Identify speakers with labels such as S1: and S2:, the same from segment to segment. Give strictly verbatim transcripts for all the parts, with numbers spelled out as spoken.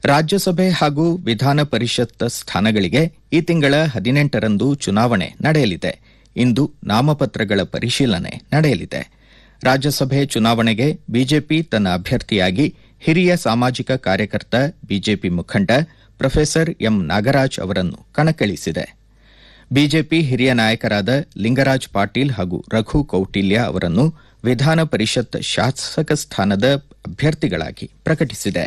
S1: ರಾಜ್ಯಸಭೆ ಹಾಗೂ ವಿಧಾನ ಪರಿಷತ್ ಸ್ಥಾನಗಳಿಗೆ ಈ ತಿಂಗಳ ಹದಿನೆಂಟರಂದು ಚುನಾವಣೆ ನಡೆಯಲಿದೆ. ಇಂದು ನಾಮಪತ್ರಗಳ ಪರಿಶೀಲನೆ ನಡೆಯಲಿದೆ. ರಾಜ್ಯಸಭೆ ಚುನಾವಣೆಗೆ ಬಿಜೆಪಿ ತನ್ನ ಅಭ್ಯರ್ಥಿಯಾಗಿ ಹಿರಿಯ ಸಾಮಾಜಿಕ ಕಾರ್ಯಕರ್ತ ಬಿಜೆಪಿ ಮುಖಂಡ ಪ್ರೊಫೆಸರ್ ಎಂ ನಾಗರಾಜ್ ಅವರನ್ನು ಕಣಕ್ಕಿಳಿಸಿದೆ. ಬಿಜೆಪಿ ಹಿರಿಯ ನಾಯಕರಾದ ಲಿಂಗರಾಜ್ ಪಾಟೀಲ್ ಹಾಗೂ ರಘು ಕೌಟಿಲ್ಯ ಅವರನ್ನು ವಿಧಾನ ಪರಿಷತ್ ಶಾಸಕ ಸ್ಥಾನದ ಅಭ್ಯರ್ಥಿಗಳಾಗಿ ಪ್ರಕಟಿಸಿದೆ.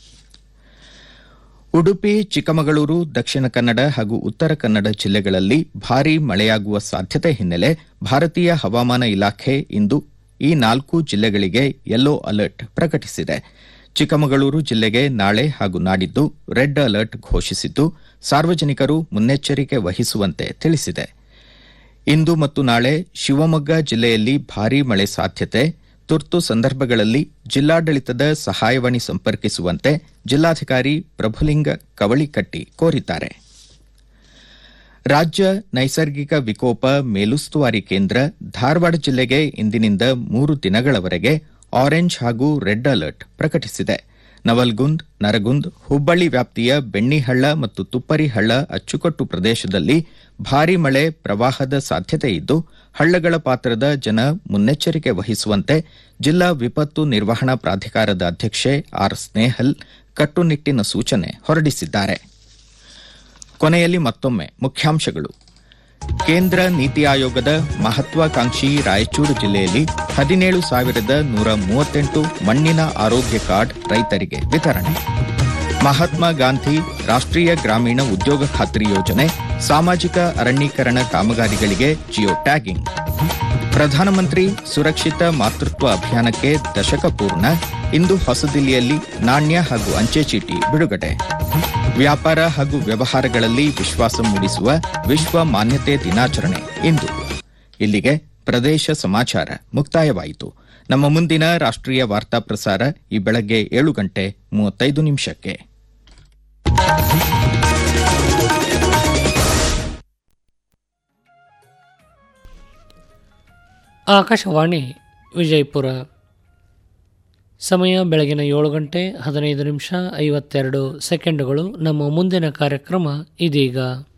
S1: ಉಡುಪಿ, ಚಿಕ್ಕಮಗಳೂರು, ದಕ್ಷಿಣ ಕನ್ನಡ ಹಾಗೂ ಉತ್ತರ ಕನ್ನಡ ಜಿಲ್ಲೆಗಳಲ್ಲಿ ಭಾರೀ ಮಳೆಯಾಗುವ ಸಾಧ್ಯತೆ ಹಿನ್ನೆಲೆ ಭಾರತೀಯ ಹವಾಮಾನ ಇಲಾಖೆ ಇಂದು ಈ ನಾಲ್ಕು ಜಿಲ್ಲೆಗಳಿಗೆ ಯೆಲ್ಲೋ ಅಲರ್ಟ್ ಪ್ರಕಟಿಸಿದೆ. ಚಿಕ್ಕಮಗಳೂರು ಜಿಲ್ಲೆಗೆ ನಾಳೆ ಹಾಗೂ ನಾಡಿದ್ದು ರೆಡ್ ಅಲರ್ಟ್ ಘೋಷಿಸಿದ್ದು, ಸಾರ್ವಜನಿಕರು ಮುನ್ನೆಚ್ಚರಿಕೆ ವಹಿಸುವಂತೆ ತಿಳಿಸಿದೆ. ಇಂದು ಮತ್ತು ನಾಳೆ ಶಿವಮೊಗ್ಗ ಜಿಲ್ಲೆಯಲ್ಲಿ ಭಾರೀ ಮಳೆ ಸಾಧ್ಯತೆ, ತುರ್ತು ಸಂದರ್ಭಗಳಲ್ಲಿ ಜಿಲ್ಲಾಡಳಿತದ ಸಹಾಯವಾಣಿ ಸಂಪರ್ಕಿಸುವಂತೆ ಜಿಲ್ಲಾಧಿಕಾರಿ ಪ್ರಭುಲಿಂಗ ಕವಳಿಕಟ್ಟಿ ಕೋರಿದ್ದಾರೆ. ರಾಜ್ಯ ನೈಸರ್ಗಿಕ ವಿಕೋಪ ಮೇಲುಸ್ತುವಾರಿ ಕೇಂದ್ರ ಧಾರವಾಡ ಜಿಲ್ಲೆಗೆ ಇಂದಿನಿಂದ ಮೂರು ದಿನಗಳವರೆಗೆ ಆರೆಂಜ್ ಹಾಗೂ ರೆಡ್ ಅಲರ್ಟ್ ಪ್ರಕಟಿಸಿದೆ. ನವಲ್ಗುಂದ್, ನರಗುಂದ್, ಹುಬ್ಬಳ್ಳಿ ವ್ಯಾಪ್ತಿಯ ಬೆಣ್ಣಿಹಳ್ಳ ಮತ್ತು ತುಪ್ಪರಿಹಳ್ಳ ಅಚ್ಚುಕಟ್ಟು ಪ್ರದೇಶದಲ್ಲಿ ಭಾರೀ ಮಳೆ ಪ್ರವಾಹದ ಸಾಧ್ಯತೆಯಿದ್ದು, ಹಳ್ಳಗಳ ಪಾತ್ರದ ಜನ ಮುನ್ನೆಚ್ಚರಿಕೆ ವಹಿಸುವಂತೆ ಜಿಲ್ಲಾ ವಿಪತ್ತು ನಿರ್ವಹಣಾ ಪ್ರಾಧಿಕಾರದ ಅಧ್ಯಕ್ಷೆ ಆರ್ ಸ್ನೇಹಲ್ ಕಟ್ಟುನಿಟ್ಟಿನ ಸೂಚನೆ ಹೊರಡಿಸಿದ್ದಾರೆ. ಕೊನೆಯಲ್ಲಿ ಮತ್ತೊಮ್ಮೆ ಮುಖ್ಯಾಂಶಗಳು. ಕೇಂದ್ರ ನೀತಿ ಆಯೋಗದ ಮಹತ್ವಾಕಾಂಕ್ಷಿ ರಾಯಚೂರು ಜಿಲ್ಲೆಯಲ್ಲಿ ಹದಿನೇಳು ಸಾವಿರದ ನೂರ ಮೂವತ್ತೆಂಟು ಮಣ್ಣಿನ ಆರೋಗ್ಯ ಕಾರ್ಡ್ ರೈತರಿಗೆ ವಿತರಣೆ. ಮಹಾತ್ಮ ಗಾಂಧಿ ರಾಷ್ಟ್ರೀಯ ಗ್ರಾಮೀಣ ಉದ್ಯೋಗ ಖಾತ್ರಿ ಯೋಜನೆ ಸಾಮಾಜಿಕ ಅರಣ್ಯೀಕರಣ ಕಾಮಗಾರಿಗಳಿಗೆ ಜಿಯೋ ಟ್ಯಾಗಿಂಗ್. ಪ್ರಧಾನಮಂತ್ರಿ ಸುರಕ್ಷಿತ ಮಾತೃತ್ವ ಅಭಿಯಾನಕ್ಕೆ ದಶಕ ಪೂರ್ಣ. ಇಂದು ಹೊಸದಿಲ್ಲಿಯಲ್ಲಿ ನಾಣ್ಯ ಹಾಗೂ ಅಂಚೆ ಚೀಟಿ ಬಿಡುಗಡೆ. ವ್ಯಾಪಾರ ಹಾಗೂ ವ್ಯವಹಾರಗಳಲ್ಲಿ ವಿಶ್ವಾಸ ಮೂಡಿಸುವ ವಿಶ್ವ ಮಾನ್ಯತೆ ದಿನಾಚರಣೆ ಇಂದು. ಇಲ್ಲಿಗೆ ಪ್ರದೇಶ ಸಮಾಚಾರ ಮುಕ್ತಾಯವಾಯಿತು. ನಮ್ಮ ಮುಂದಿನ ರಾಷ್ಟ್ರೀಯ ವಾರ್ತಾ ಪ್ರಸಾರ ಈ ಬೆಳಗ್ಗೆ ಏಳು ಗಂಟೆ ಮೂವತ್ತೈದು ನಿಮಿಷಕ್ಕೆ.
S2: ಆಕಾಶವಾಣಿ ವಿಜಯಪುರ. ಸಮಯ ಬೆಳಗಿನ ಏಳು ಗಂಟೆ ಹದಿನೈದು ನಿಮಿಷ ಐವತ್ತೆರಡು ಸೆಕೆಂಡುಗಳು. ನಮ್ಮ ಮುಂದಿನ ಕಾರ್ಯಕ್ರಮ ಇದೀಗ.